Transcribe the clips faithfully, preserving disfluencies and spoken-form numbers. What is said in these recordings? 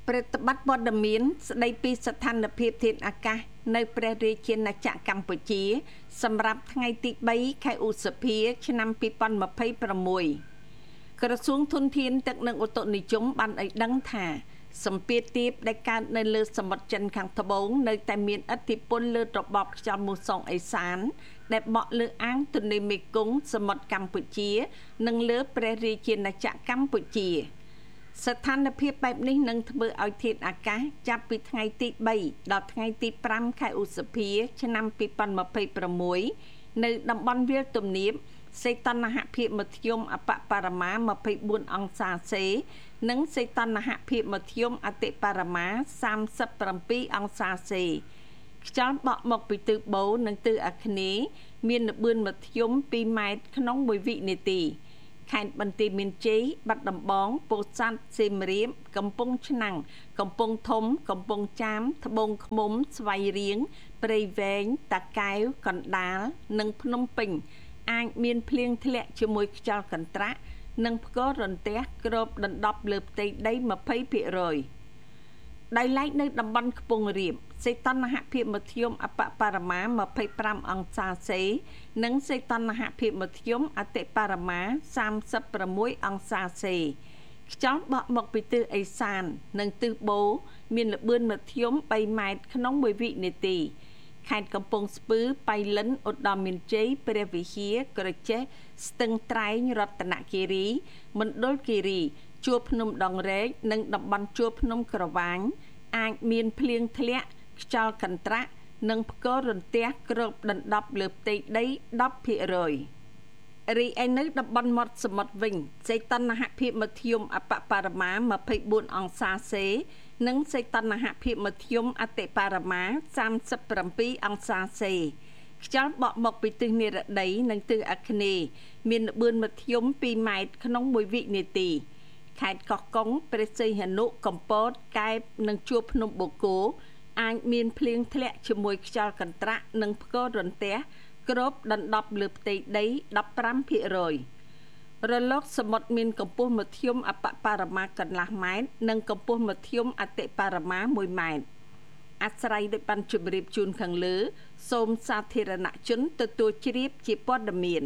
ប្រតិបត្តិព័ត៌មានស្ដីពីស្ថានភាពធាតុអាកាសនៅព្រះរាជាណាចក្រកម្ពុជាសម្រាប់ថ្ងៃទីបីខែឧសភាឆ្នាំពីរពាន់ម្ភៃប្រាំមួយ ក្រសួងធនធានទឹកនិងឧតុនិយមបានឲ្យដឹងថាសម្ពាធទាបដែលកើតនៅលើសមុទ្រចិនខាងត្បូងនៅតែមានឥទ្ធិពលលើរបបខ្យល់មូសុងអេសានដែលបក់លើអាងទន្លេមេគង្គសមុទ្រកម្ពុជានិងលើព្រះរាជាណាចក្រកម្ពុជាស្ថានភាពបែបនេះនឹងធ្វើឲ្យធាតុអាកាសចាប់ពីថ្ងៃទីបីដល់ថ្ងៃទីប្រាំខែឧសភាឆ្នាំពីរពាន់ម្ភៃប្រាំមួយនៅតំបន់វាលទំនាបសីតុណ្ហភាពមធ្យមអបបរមាម្ភៃបួនអង្សាសេនិងសីតុណ្ហភាពមធ្យមអតិបរមាសាមសិបប្រាំពីរអង្សាសេខ្យល់បក់មកពីទិសបូរនិងទិសអាគ្នេយ៍មានល្បឿនមធ្យមពីរម៉ែត្រក្នុងមួយវិនាទីខេត្តបន្ទាយមានជ័យបាត់ដំបងពោធិ៍សាត់សៀមរាបកំពង់ឆ្នាំងកំពង់ធំកំពង់ចាមត្បូងឃ្មុំស្វាយរៀងព្រៃវែងតាកែវកណ្ដាលនិងភ្នំពេញអាចមានភ្លៀងធ្លាក់ជាមួយខ្យល់កន្ត្រាក់និងផ្គររន្ទះគ្របដណ្ដប់លើផ្ទៃដីยี่สิบភាគរយ ដោយឡែកនៅតំបន់ខ្ពង់រាបសីតុណ្ហភាពមធ្យមអបបរមាម្ភៃប្រាំអង្សាសេនិងសីតុណ្ហភាពមធ្យមអតិបរមាសាមសិបប្រាំមួយអង្សាសេខ្យល់បក់មកពីទិសឦសាននិងទិសបូរមានល្បឿនមធ្យមបីម៉ែត្រក្នុងមួយវិនាទីខេត្តកំពង់ស្ពឺបៃលិនឧត្តរមានជ័យព្រះវិហារក្រចេះស្ទឹងត្រែងរតនគិរីមណ្ឌលគិរីជួរភ្នំដងរែកនិងតំបន់ជួរភ្នំក្រវាញអាចមានភ្លៀងធ្លាក់ខ្យល់កន្ត្រាក់និងផ្គររន្ទះគ្របដណ្ដប់លើផ្ទៃដីដប់ភាគរយ រីឯនៅតំបន់មាត់សមុទ្រវិញសីតុណ្ហភាពមធ្យមអបបរមាម្ភៃបួនអង្សាសេនិងសីតុណ្ហភាពមធ្យមអតិបរមាសាមសិបប្រាំពីរអង្សាសេខ្យល់បក់មកពីទិសនិរតីនិងទិសអាគ្នេយ៍មានល្បឿនមធ្យមពីរម៉ែត្រក្នុងមួយវិនាទីខេត្តកោះកុងព្រះសីហនុកំពតកែបនិងជួរភ្នំបូកគោអាចមានភ្លៀងធ្លាក់ជាមួយខ្យល់កន្ត្រាក់និងផ្គររន្ទះគ្របដណ្ដប់លើផ្ទៃដីដប់ប្រាំភាគរយ រលកសមុទ្រមានកម្ពស់មធ្យមអបបរមាកន្លះម៉ែត្រនិងកម្ពស់មធ្យមអតិបរមាមួយម៉ែត្រអាស្រ័យដោយបានជម្រាបជូនខាងលើសូមសាធារណជនទទួលជ្រាបជាព័ត៌មាន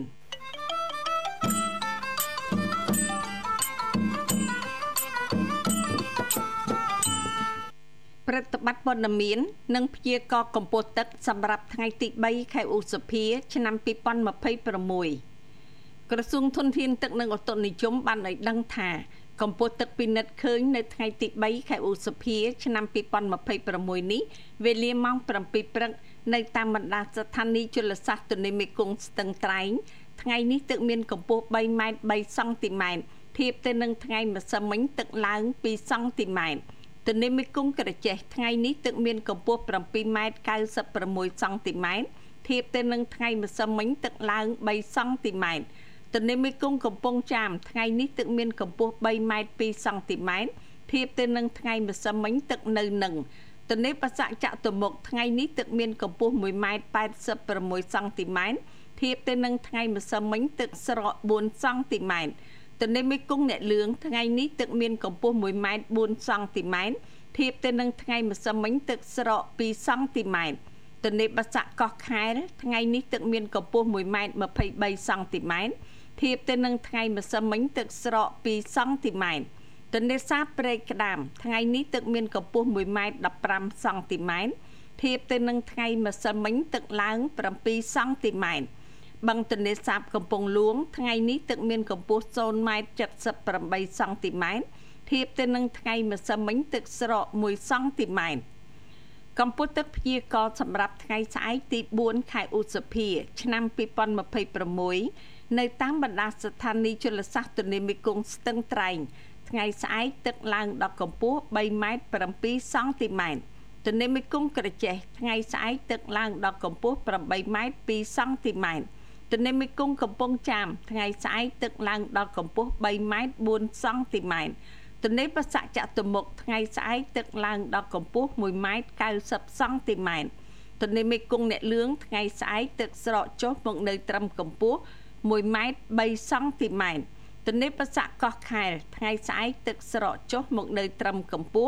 ប្រតិបត្តិព័ត៌មាននិងព្យាករណ៍កម្ពស់ទឹកសម្រាប់ថ្ងៃទីបីខែឧសភាឆ្នាំពីរពាន់ម្ភៃប្រាំមួយ ក្រសួងធនធានទឹកនិងឧតុនិយមបានឲ្យដឹងថាកម្ពស់ទឹកពិនិត្យឃើញនៅថ្ងៃទីបីខែឧសភាឆ្នាំពីរពាន់ម្ភៃប្រាំមួយនេះវេលាម៉ោងប្រាំពីរព្រឹកនៅតាមបណ្ដាស្ថានីយជលសាស្ត្រទន្លេមេគង្គស្ទឹងត្រែងថ្ងៃនេះទឹកមានកម្ពស់បីម៉ែត្របីសង់ទីម៉ែត្រធៀបទៅនឹងថ្ងៃម្សិលមិញទឹកឡើងពីរសង់ទីម៉ែត្រទន្លេមេគង្គក្រចេះថ្ងៃនេះទឹកមានកម្ពស់ប្រាំពីរម៉ែត្រកៅសិបប្រាំមួយសង់ទីម៉ែត្រធៀបទៅនឹងថ្ងៃម្សិលមិញទឹកឡើងបីសង់ទីម៉ែត្រទន្លេមេគង្គកំពង់ចាមថ្ងៃនេះទឹកមានកម្ពស់បីម៉ែត្រពីរសង់ទីម៉ែត្រធៀបទៅនឹងថ្ងៃម្សិលមិញទឹកនៅនឹងទន្លេបាសាក់ចតុមុខថ្ងៃនេះទឹកមានកម្ពស់មួយម៉ែត្រប៉ែតសិបប្រាំមួយសង់ទីម៉ែត្រធៀបទៅនឹងថ្ងៃម្សិលមិញទឹកស្រកបួនសង់ទីម៉ែត្រទន្លេមេគង្គអ្នកលឿងថ្ងៃនេះទឹកមានកម្ពស់មួយម៉ែត្របួនសង់ទីម៉ែត្រធៀបទៅនឹងថ្ងៃម្សិលមិញទឹកស្រកពីរសង់ទីម៉ែត្រទន្លេបាសាក់កោះខែលថ្ងៃនេះទឹកមានកម្ពស់មួយម៉ែត្រម្ភៃបីសង់ទីម៉ែត្រធៀបទៅនឹងថ្ងៃម្សិលមិញទឹកស្រកពីរសង់ទីម៉ែត្រទន្លេសាបព្រែកក្តាមថ្ងៃនេះទឹកមានកម្ពស់មួយម៉ែត្រដប់ប្រាំសង់ទីម៉ែត្រធៀបទៅនឹងថ្ងៃម្សិលមិញទឹកឡើងប្រាំពីរសង់ទីម៉ែត្របឹងទន្លេសាបកំពង់ហ្លួងថ្ងៃនេះទឹកមានកម្ពស់ศูนย์ម៉ែត្រเจ็ดสิบแปดសង់ទីម៉ែត្រធៀបទៅនឹងថ្ងៃម្សិលមិញទឹកស្រកមួយសង់ទីម៉ែត្រកម្ពស់ទឹកព្យាករណ៍សម្រាប់ថ្ងៃស្អែកទីបួនខែឧសភាឆ្នាំពីរពាន់ម្ភៃប្រាំមួយនៅតាមបណ្ដាស្ថានីយជលសាស្ត្រទន្លេមេគង្គស្ទឹងត្រែងថ្ងៃស្អែកទឹកឡើងដល់កម្ពស់បីម៉ែត្រប្រាំពីរសង់ទីម៉ែត្រទន្លេមេគង្គក្រចេះថ្ងៃស្អែកទឹកឡើងដល់កម្ពស់ប្រាំបីម៉ែត្រពីរសង់ទីម៉ែត្រទន្លេមេគង្គកំពង់ចាមថ្ងៃស្អែកទឹកឡើងដល់កម្ពស់បីម៉ែត្របួនសង់ទីម៉ែត្រទន្លេបាសាក់ចតុមុខថ្ងៃស្អែកទឹកឡើងដល់កម្ពស់មួយម៉ែត្រកៅសិបសង់ទីម៉ែត្រទន្លេមេគង្គអ្នកលឿងថ្ងៃស្អែកទឹកស្រកចុះមកនៅត្រឹមកម្ពស់មួយម៉ែត្របីសង់ទីម៉ែត្រទន្លេបាសាក់កោះខែលថ្ងៃស្អែកទឹកស្រកចុះមកនៅត្រឹមកម្ពស់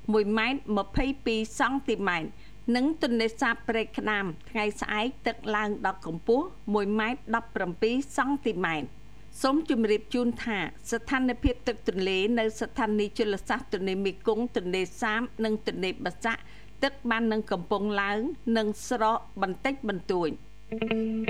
មួយម៉ែត្រម្ភៃពីរសង់ទីម៉ែត្រនិងទន្លេសាបព្រែកក្តាមថ្ងៃស្អែកទឹកឡើងដល់កម្ពស់មួយម៉ែត្រដប់ប្រាំពីរសង់ទីម៉ែត្រសូមជម្រាបជូនថាស្ថានភាពទឹកទន្លេនៅស្ថានីយជលសាស្ត្រទន្លេមេគង្គទន្លេសាបនិងទន្លេបាសាក់ទឹកបាននឹងកំពុងឡើងនិងស្រកបន្តិចបន្តួច